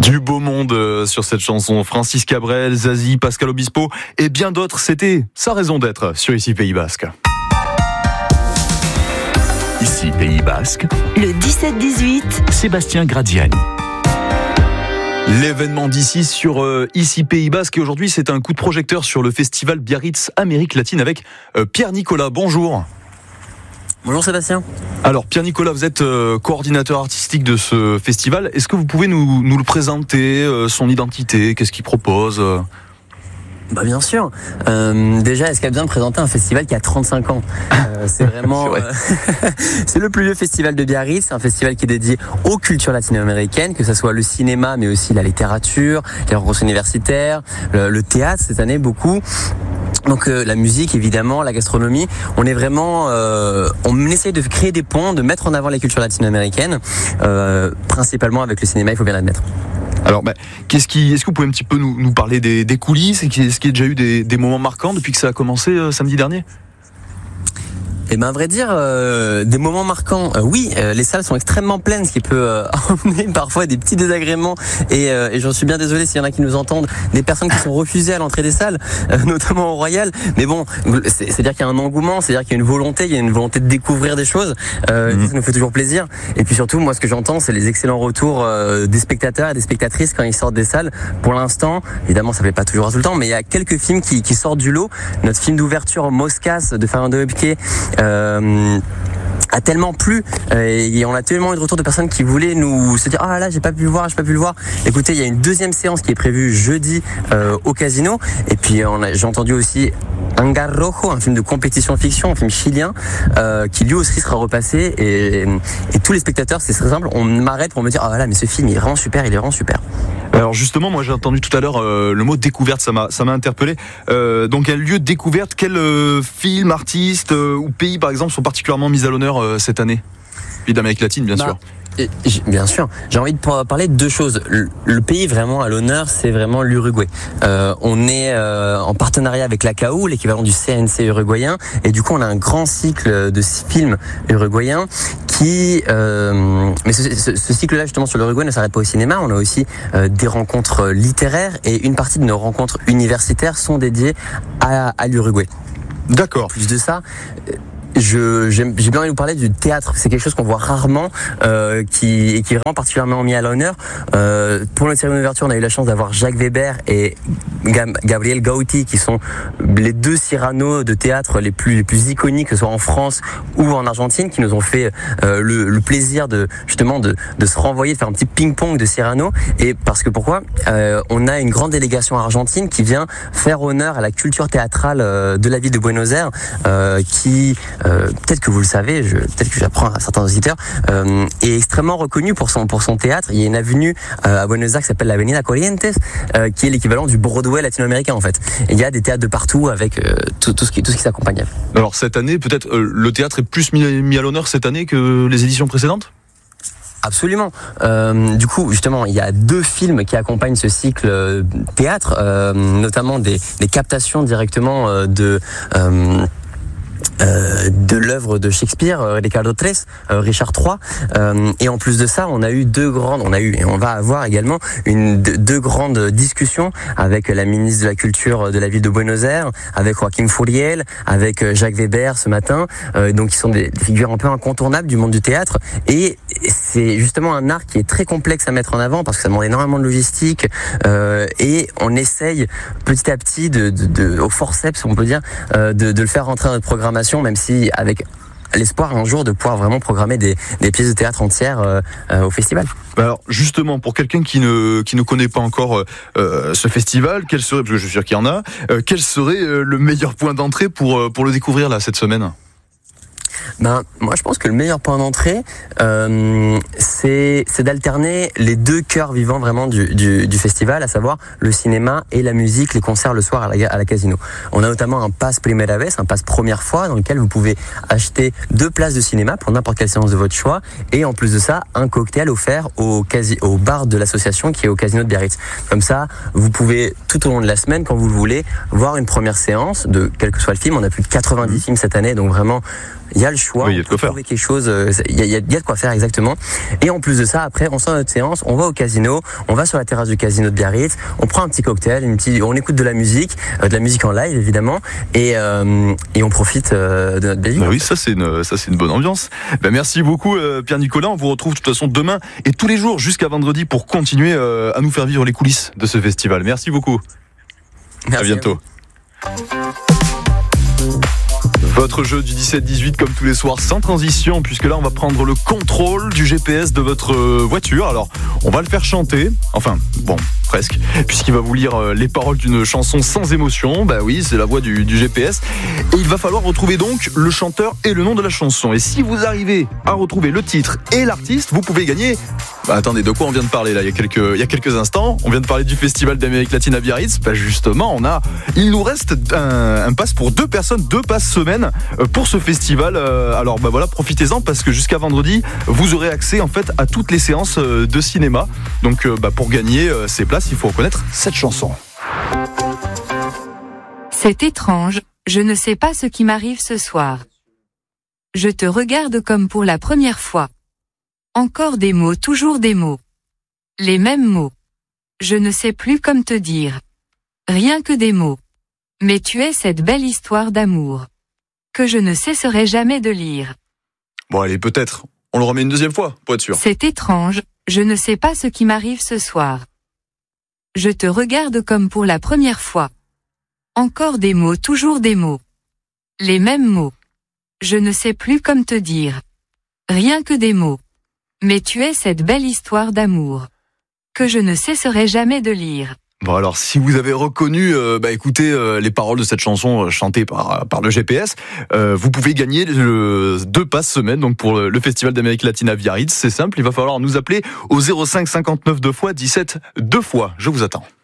Du beau monde sur cette chanson. Francis Cabrel, Zazie, Pascal Obispo et bien d'autres. C'était sa raison d'être sur Ici Pays Basque. Ici Pays Basque. Le 17-18. Sébastien Gradiani. L'événement d'ici sur Ici Pays Basque. Et aujourd'hui, c'est un coup de projecteur sur le festival Biarritz Amérique Latine avec Pierre Nicolas. Bonjour. Bonjour Sébastien. Alors Pierre Nicolas, vous êtes coordinateur artistique de ce festival. Est-ce que vous pouvez nous le présenter, son identité, qu'est-ce qu'il propose Bah bien sûr. Déjà, est-ce qu'il y a besoin de présenter un festival qui a 35 ans C'est vraiment... c'est le plus vieux festival de Biarritz. C'est un festival qui est dédié aux cultures latino-américaines, que ce soit le cinéma, mais aussi la littérature, les rencontres universitaires, le théâtre cette année beaucoup. Donc la musique évidemment, la gastronomie, on est vraiment, on essaye de créer des ponts, de mettre en avant les cultures latino-américaines, principalement avec le cinéma, il faut bien l'admettre. Alors, est-ce que vous pouvez un petit peu nous parler des coulisses? Est-ce qu'il y a déjà eu des moments marquants depuis que ça a commencé samedi dernier? Eh ben, à vrai dire, des moments marquants, oui, les salles sont extrêmement pleines, ce qui peut emmener parfois des petits désagréments, et j'en suis bien désolé s'il y en a qui nous entendent, des personnes qui sont refusées à l'entrée des salles, notamment au Royal, mais bon, c'est-à-dire qu'il y a un engouement, c'est-à-dire qu'il y a une volonté de découvrir des choses, ça nous fait toujours plaisir, et puis surtout, moi, ce que j'entends, c'est les excellents retours des spectateurs et des spectatrices quand ils sortent des salles. Pour l'instant, évidemment, ça ne plaît pas toujours à tout le temps, mais il y a quelques films qui sortent du lot. Notre film d'ouverture, Moscas, de Fernando Hupke, a tellement plu et on a tellement eu de retours de personnes qui voulaient nous se dire ah là j'ai pas pu le voir. Écoutez, il y a une deuxième séance qui est prévue jeudi au Casino, et puis j'ai entendu aussi Hangar Rojo, un film de compétition fiction, un film chilien qui lui aussi sera repassé, et tous les spectateurs, c'est très simple, on m'arrête pour me dire ah voilà, mais ce film il est vraiment super. Alors justement, moi j'ai entendu tout à l'heure le mot découverte, ça m'a interpellé. Donc un lieu de découverte, quel film, artiste ou pays par exemple sont particulièrement mis à l'honneur cette année? Pays d'Amérique latine bien sûr. Bien sûr, j'ai envie de parler de deux choses. Le pays vraiment à l'honneur, c'est vraiment l'Uruguay. On est en partenariat avec l'ACAU, l'équivalent du CNC uruguayen, et du coup on a un grand cycle de films uruguayens qui... mais ce cycle-là justement sur l'Uruguay ne s'arrête pas au cinéma, on a aussi des rencontres littéraires, et une partie de nos rencontres universitaires sont dédiées à l'Uruguay. D'accord. Plus de ça... J'ai bien envie de vous parler du théâtre. C'est quelque chose qu'on voit rarement, qui est vraiment particulièrement mis à l'honneur. Pour notre cérémonie d'ouverture, on a eu la chance d'avoir Jacques Weber et Gabriel Gauti, qui sont les deux Cyrano de théâtre les plus iconiques, que ce soit en France ou en Argentine, qui nous ont fait le plaisir de se renvoyer, de faire un petit ping-pong de Cyrano. Et parce que pourquoi on a une grande délégation argentine qui vient faire honneur à la culture théâtrale de la ville de Buenos Aires, qui peut-être que vous le savez, peut-être que j'apprends à certains auditeurs, est extrêmement reconnu pour son théâtre. Il y a une avenue à Buenos Aires qui s'appelle l'Avenida Corrientes, qui est l'équivalent du Broadway latino-américain en fait. Et il y a des théâtres de partout avec tout ce qui s'accompagne. Alors cette année, peut-être le théâtre est plus mis à l'honneur cette année que les éditions précédentes? Absolument. Du coup, justement, il y a deux films qui accompagnent ce cycle théâtre, notamment des captations directement de l'œuvre de Shakespeare, Ricardo III, Richard III, et en plus de ça, on va avoir également deux grandes discussions avec la ministre de la Culture de la ville de Buenos Aires, avec Joaquim Furiel, avec Jacques Weber ce matin, donc qui sont des figures un peu incontournables du monde du théâtre, et c'est justement un art qui est très complexe à mettre en avant parce que ça demande énormément de logistique, et on essaye petit à petit au forceps, on peut dire, de le faire rentrer dans notre programmation, même si avec l'espoir un jour de pouvoir vraiment programmer des pièces de théâtre entières au festival. Alors justement, pour quelqu'un qui ne connaît pas encore ce festival, quel serait, parce que je suis sûr qu'il y en a, quel serait le meilleur point d'entrée pour le découvrir là cette semaine? Moi je pense que le meilleur point d'entrée c'est d'alterner les deux cœurs vivants vraiment du festival, à savoir le cinéma et la musique, les concerts le soir à la Casino. On a notamment un pass Primera Vez, un pass première fois, dans lequel vous pouvez acheter 2 places de cinéma pour n'importe quelle séance de votre choix, et en plus de ça un cocktail offert au bar de l'association qui est au Casino de Biarritz. Comme ça vous pouvez tout au long de la semaine, quand vous le voulez, voir une première séance de quel que soit le film. On a plus de 90 films cette année, donc vraiment il y a le choix. Oui, il y a de quoi faire. Trouver quelque chose, il y a de quoi faire exactement. Et en plus de ça, après, on sort notre séance, on va au casino, on va sur la terrasse du casino de Biarritz, on prend un petit cocktail, on écoute de la musique en live évidemment, et on profite de notre belle vie. Oui, ça c'est une bonne ambiance. Merci beaucoup Pierre-Nicolas. On vous retrouve de toute façon demain et tous les jours jusqu'à vendredi pour continuer à nous faire vivre les coulisses de ce festival. Merci beaucoup. Merci à bientôt. Votre jeu du 17-18 comme tous les soirs sans transition, puisque là on va prendre le contrôle du GPS de votre voiture. Alors on va le faire chanter, enfin bon presque, puisqu'il va vous lire les paroles d'une chanson sans émotion. Bah oui, c'est la voix du GPS. Et il va falloir retrouver donc le chanteur et le nom de la chanson. Et si vous arrivez à retrouver le titre et l'artiste, vous pouvez gagner. Attendez, de quoi on vient de parler là il y a quelques instants, on vient de parler du Festival d'Amérique latine à Biarritz. Justement, il nous reste un pass pour 2 personnes, 2 passes semaine pour ce festival. Alors voilà, profitez-en parce que jusqu'à vendredi, vous aurez accès en fait à toutes les séances de cinéma. Donc pour gagner ces places, il faut reconnaître cette chanson. C'est étrange, je ne sais pas ce qui m'arrive ce soir. Je te regarde comme pour la première fois. Encore des mots, toujours des mots. Les mêmes mots. Je ne sais plus comme te dire. Rien que des mots. Mais tu es cette belle histoire d'amour. Que je ne cesserai jamais de lire. Bon allez, peut-être. On le remet une deuxième fois, pour être sûr. C'est étrange, je ne sais pas ce qui m'arrive ce soir. Je te regarde comme pour la première fois. Encore des mots, toujours des mots. Les mêmes mots. Je ne sais plus comme te dire. Rien que des mots. Mais tu es cette belle histoire d'amour. Que je ne cesserai jamais de lire. Bon alors si vous avez reconnu écoutez les paroles de cette chanson chantée par le GPS, vous pouvez gagner 2 passes semaine donc pour le Festival d'Amérique latine à Biarritz. C'est simple, il va falloir nous appeler au 05 59 2 x 17 2 fois. Je vous attends.